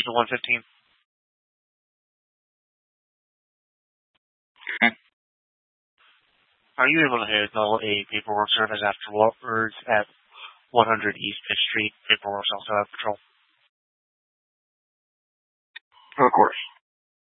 keep it 115. Okay. Are you able to handle a paperwork service afterwards at 100 East 5th Street? Paperwork's also out of patrol. Of course.